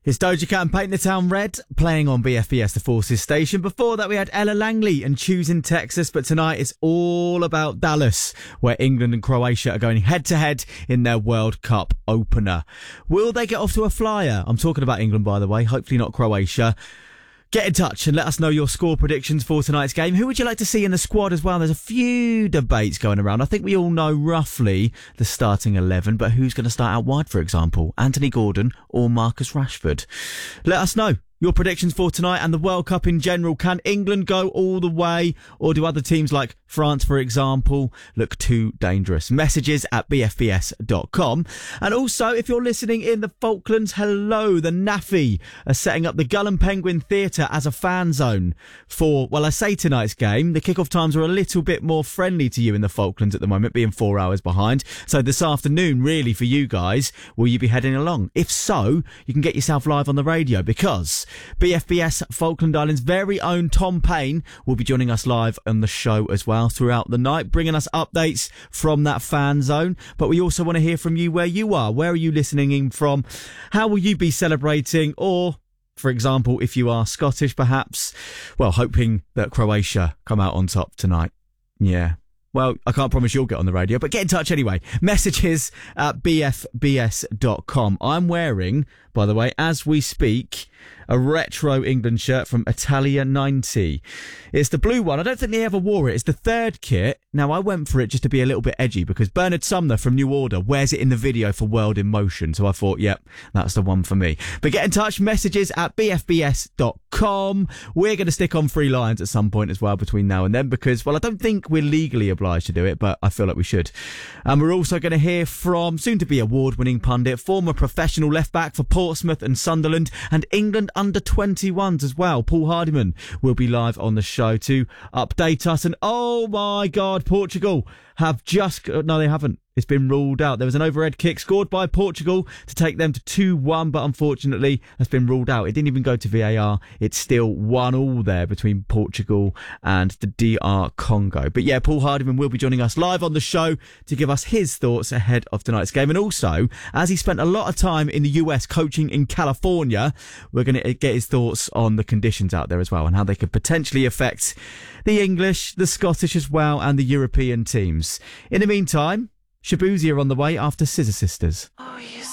It's Doja Cat and Paint the Town Red, playing on BFBS The Forces station. Before that, we had Ella Langley and Choosing Texas. But tonight, it's all about Dallas, where England and Croatia are going head-to-head in their World Cup opener. Will they get off to a flyer? I'm talking about England, by the way. Hopefully not Croatia. Get in touch and let us know your score predictions for tonight's game. Who would you like to see in the squad as well? There's a few debates going around. I think we all know roughly the starting 11, but who's going to start out wide, for example? Anthony Gordon or Marcus Rashford? Let us know your predictions for tonight and the World Cup in general. Can England go all the way, or do other teams like France, for example, look too dangerous? Messages at bfbs.com. And also, if you're listening in the Falklands, hello, the NAFI are setting up the Gull and Penguin Theatre as a fan zone for, well, I say tonight's game. The kickoff times are a little bit more friendly to you in the Falklands at the moment, being 4 hours behind. So this afternoon, really, for you guys, will you be heading along? If so, you can get yourself live on the radio, because BFBS Falkland Islands' very own Tom Payne will be joining us live on the show as well throughout the night, bringing us updates from that fan zone. But we also want to hear from you where you are. Where are you listening in from? How will you be celebrating? Or, for example, if you are Scottish, perhaps, well, hoping that Croatia come out on top tonight. Yeah. Well, I can't promise you'll get on the radio, but get in touch anyway. Messages at bfbs.com. I'm wearing, by the way, as we speak, a retro England shirt from Italia 90. It's the blue one. I don't think they ever wore it. It's the third kit. Now, I went for it just to be a little bit edgy because Bernard Sumner from New Order wears it in the video for World in Motion. So I thought, yep, that's the one for me. But get in touch. Messages at bfbs.com. We're going to stick on free lines at some point as well between now and then because, well, I don't think we're legally obliged to do it, but I feel like we should. And we're also going to hear from soon-to-be award-winning pundit, former professional left-back for Portsmouth and Sunderland, and England under-21s as well. Paul Hardiman will be live on the show to update us. And oh my God, Portugal have just... No, they haven't. It's been ruled out. There was an overhead kick scored by Portugal to take them to 2-1, but unfortunately has been ruled out. It didn't even go to VAR. It's still 1-1 there between Portugal and the DR Congo. But yeah, Paul Hardiman will be joining us live on the show to give us his thoughts ahead of tonight's game. And also, as he spent a lot of time in the US coaching in California, we're going to get his thoughts on the conditions out there as well and how they could potentially affect the English, the Scottish as well, and the European teams. In the meantime, Shaboozey are on the way after Scissor Sisters. Oh, you